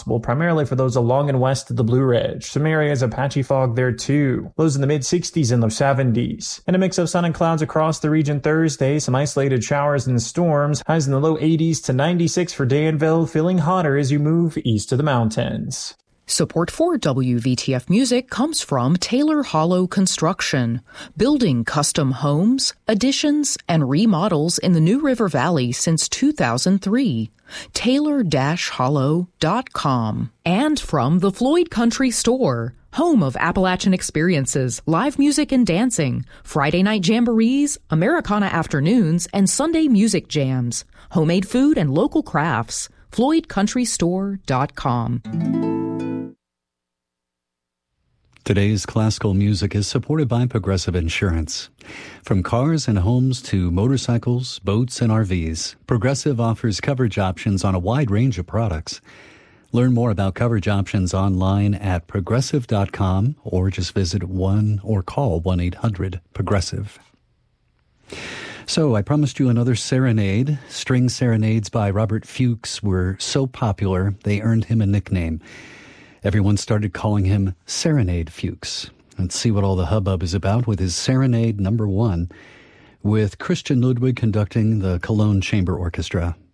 possible, primarily for those along and west of the Blue Ridge. Some areas of patchy fog there too. Lows in the mid-60s and low 70s. And a mix of sun and clouds across the region Thursday. Some isolated showers and storms. Highs in the low 80s to 96 for Danville, feeling hotter as you move east of the mountains. Support for WVTF Music comes from Taylor Hollow Construction, building custom homes, additions, and remodels in the New River Valley since 2003. Taylor-Hollow.com. And from the Floyd Country Store, home of Appalachian experiences, live music and dancing, Friday night jamborees, Americana afternoons, and Sunday music jams, homemade food and local crafts. FloydCountryStore.com. Today's classical music is supported by Progressive Insurance. From cars and homes to motorcycles, boats, and RVs, Progressive offers coverage options on a wide range of products. Learn more about coverage options online at Progressive.com or just visit or call 1-800-PROGRESSIVE. So I promised you another serenade. String serenades by Robert Fuchs were so popular, they earned him a nickname. Everyone started calling him Serenade Fuchs. Let's see what all the hubbub is about with his Serenade No. 1, with Christian Ludwig conducting the Cologne Chamber Orchestra.